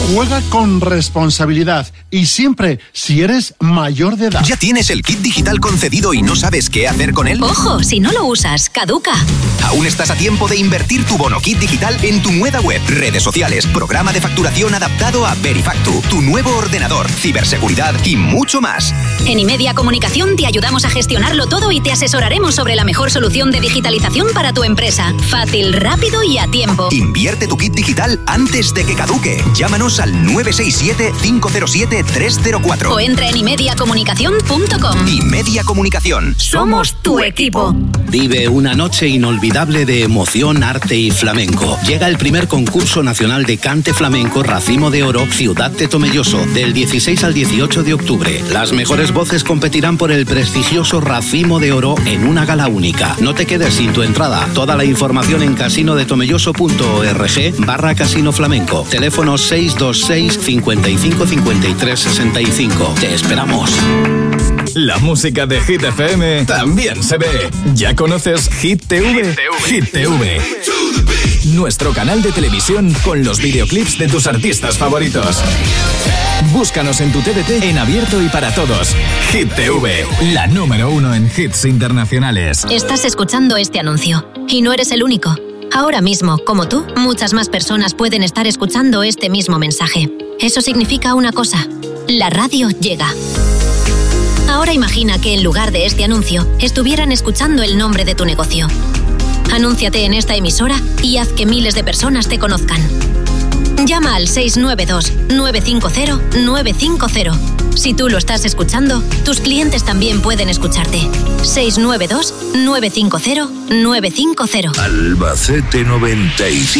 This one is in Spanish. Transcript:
Juega con responsabilidad y siempre si eres mayor de edad. ¿Ya tienes el kit digital concedido y no sabes qué hacer con él? ¡Ojo! Si no lo usas, caduca. Aún estás a tiempo de invertir tu bono kit digital en tu nueva web, redes sociales, programa de facturación adaptado a Verifactu, tu nuevo ordenador, ciberseguridad y mucho más. En Imedia Comunicación te ayudamos a gestionarlo todo y te asesoraremos sobre la mejor solución de digitalización para tu empresa. Fácil, rápido y a tiempo. Invierte tu kit digital antes de que caduque. Llámanos al 967-507-304 o entra en imediacomunicación.com. Imedia Comunicación. Somos tu equipo. Vive una noche inolvidable de emoción, arte y flamenco. Llega el primer concurso nacional de cante flamenco Racimo de Oro, Ciudad de Tomelloso, del 16 al 18 de octubre. Las mejores voces competirán por el prestigioso Racimo de Oro en una gala única. No te quedes sin tu entrada. Toda la información en casinodetomelloso.org/casino flamenco. Teléfono 626 55 53 65. Te esperamos. La música de Hit FM también se ve. ¿Ya conoces Hit TV? Hit TV. Nuestro canal de televisión con los videoclips de tus artistas favoritos. Búscanos en tu TDT en abierto y para todos. Hit TV, la número 1 en hits internacionales. Estás escuchando este anuncio y no eres el único. Ahora mismo, como tú, muchas más personas pueden estar escuchando este mismo mensaje. Eso significa una cosa: la radio llega. Ahora imagina que en lugar de este anuncio estuvieran escuchando el nombre de tu negocio. Anúnciate en esta emisora y haz que miles de personas te conozcan. Llama al 692-950-950. Si tú lo estás escuchando, tus clientes también pueden escucharte. 692-950-950. Albacete 95.